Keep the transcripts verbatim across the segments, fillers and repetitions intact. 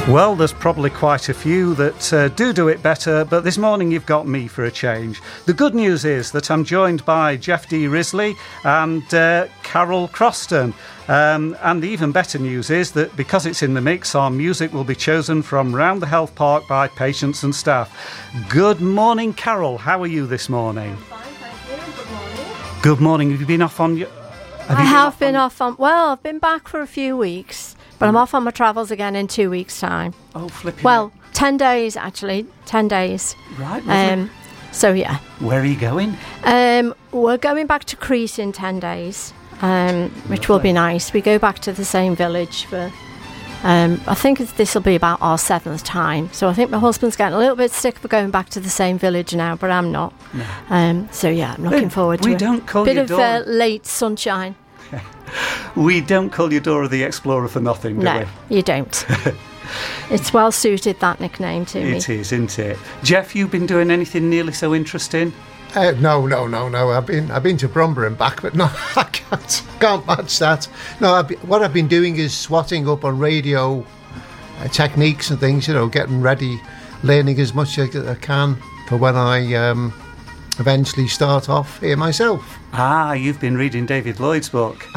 Well, there's probably quite a few that uh, do do it better, but this morning you've got me for a change. The good news is that I'm joined by Jeff D. Risley and uh, Carol Croston. Um, and the even better news is that because it's in the mix, our music will be chosen from round the health park by patients and staff. Good morning, Carol. How are you this morning? I'm fine, thank you. Good morning. Good morning. Have you been off on your... Have I been have off been on... off on... Well, I've been back for a few weeks. But I'm off on my travels again in two weeks' time. Oh, flipping Well, it. ten days, actually. Ten days. Right. Um, so, yeah. Where are you going? Um, we're going back to Crete in ten days, um, which will be nice. We go back to the same village for... Um, I think this will be about our seventh time. So I think my husband's getting a little bit sick for going back to the same village now, but I'm not. No. Um, so, yeah, I'm looking but forward to we it. We don't call Bit your of door... uh, late sunshine. We don't call you Dora the Explorer for nothing, do no, we? No, you don't. It's well suited, that nickname, to me. It is, isn't it? Jeff, you've been doing anything nearly so interesting? Uh, no, no, no, no. I've been I've been to Bromber and back, but no, I can't can't match that. No, I've been, what I've been doing is swatting up on radio uh, techniques and things. You know, getting ready, learning as much as I can for when I um, eventually start off here myself. Ah, you've been reading David Lloyd's book.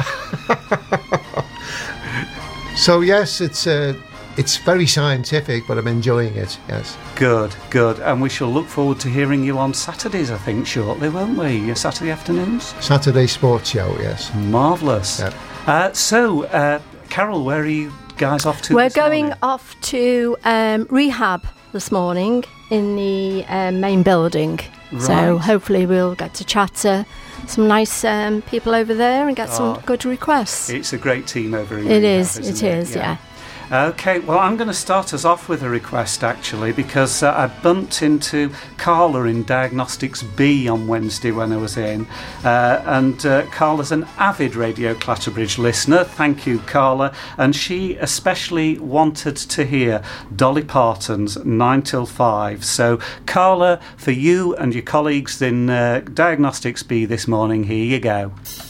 So yes, it's uh, it's very scientific, but I'm enjoying it. Yes. Good, good, and we shall look forward to hearing you on Saturdays, I think, shortly, won't we? Saturday afternoons. Saturday sports show, yes. Marvellous. Yep. Uh, so, uh, Carol, where are you guys off to? We're this going morning? off to um, rehab this morning in the um, main building. Right. So hopefully we'll get to chat to some nice um, people over there and get Oh, some good requests. It's a great team over here. It is, it is, yeah. OK, well, I'm going to start us off with a request, actually, because uh, I bumped into Carla in Diagnostics B on Wednesday when I was in. Uh, and uh, Carla's an avid Radio Clatterbridge listener. Thank you, Carla. And she especially wanted to hear Dolly Parton's nine till five. So, Carla, for you and your colleagues in uh, Diagnostics B this morning, here you go.